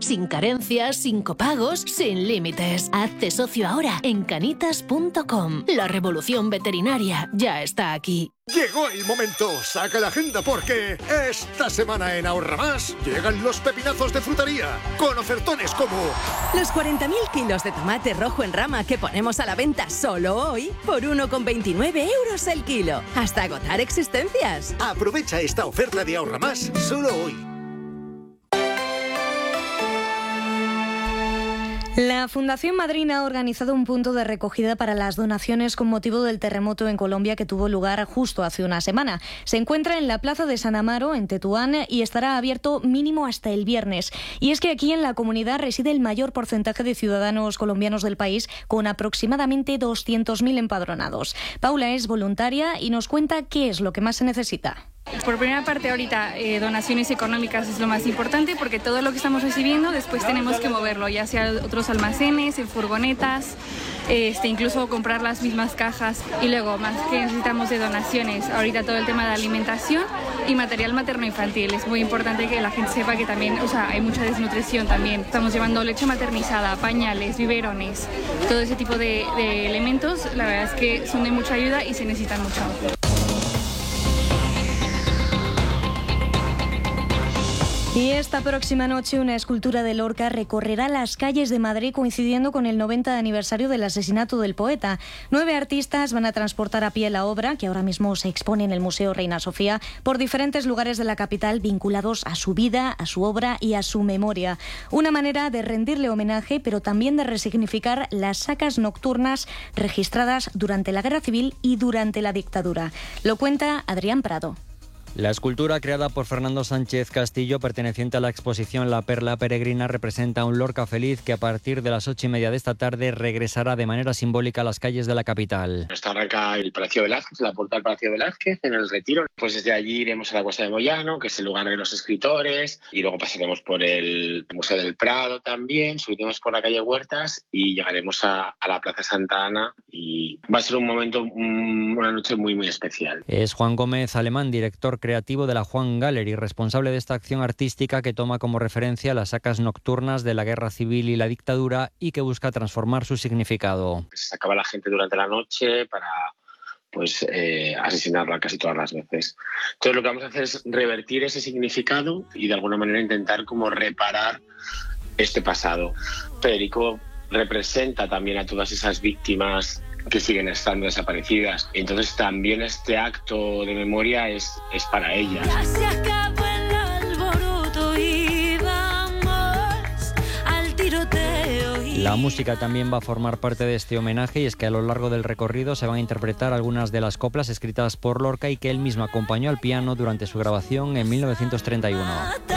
Sin carencias, sin copagos, sin límites. Hazte socio ahora en canitas.com. La revolución veterinaria ya está aquí. Llegó el momento, saca la agenda porque esta semana en Ahorra Más llegan los pepinazos de frutería con ofertones como los 40.000 kilos de tomate rojo en rama que ponemos a la venta solo hoy por 1,29 € el kilo, hasta agotar existencias. Aprovecha esta oferta de Ahorra Más solo hoy. La Fundación Madrina ha organizado un punto de recogida para las donaciones con motivo del terremoto en Colombia que tuvo lugar justo hace una semana. Se encuentra en la Plaza de San Amaro, en Tetuán, y estará abierto mínimo hasta el viernes. Y es que aquí en la comunidad reside el mayor porcentaje de ciudadanos colombianos del país, con aproximadamente 200.000 empadronados. Paula es voluntaria y nos cuenta qué es lo que más se necesita. Por primera parte, ahorita donaciones económicas es lo más importante, porque todo lo que estamos recibiendo después tenemos que moverlo, ya sea a otros almacenes, en furgonetas, incluso comprar las mismas cajas. Y luego, más que necesitamos de donaciones, ahorita todo el tema de alimentación y material materno-infantil. Es muy importante que la gente sepa que también, hay mucha desnutrición también. Estamos llevando leche maternizada, pañales, biberones, todo ese tipo de elementos. La verdad es que son de mucha ayuda y se necesitan mucho. Y esta próxima noche una escultura de Lorca recorrerá las calles de Madrid coincidiendo con el 90 aniversario del asesinato del poeta. 9 artistas van a transportar a pie la obra, que ahora mismo se expone en el Museo Reina Sofía, por diferentes lugares de la capital vinculados a su vida, a su obra y a su memoria. Una manera de rendirle homenaje, pero también de resignificar las sacas nocturnas registradas durante la Guerra Civil y durante la dictadura. Lo cuenta Adrián Prado. La escultura creada por Fernando Sánchez Castillo, perteneciente a la exposición La Perla Peregrina, representa a un Lorca feliz que a partir de las 8:30 de esta tarde regresará de manera simbólica a las calles de la capital. Está arranca el Palacio Velázquez, la puerta del Palacio Velázquez, en el Retiro. Pues desde allí iremos a la Cuesta de Moyano, que es el lugar de los escritores, y luego pasaremos por el Museo del Prado también, subiremos por la calle Huertas y llegaremos a la Plaza Santa Ana, y va a ser un momento, una noche muy, muy especial. Es Juan Gómez Alemán, director creativo de la Juan Gallery, responsable de esta acción artística que toma como referencia las sacas nocturnas de la Guerra Civil y la dictadura y que busca transformar su significado. Se sacaba la gente durante la noche para asesinarla casi todas las veces. Entonces lo que vamos a hacer es revertir ese significado y de alguna manera intentar como reparar este pasado. Federico representa también a todas esas víctimas que siguen estando desaparecidas. Entonces también este acto de memoria es para ellas. Ya se acabó el alboroto y vamos al tiroteo. La música también va a formar parte de este homenaje, y es que a lo largo del recorrido se van a interpretar algunas de las coplas escritas por Lorca y que él mismo acompañó al piano durante su grabación en 1931.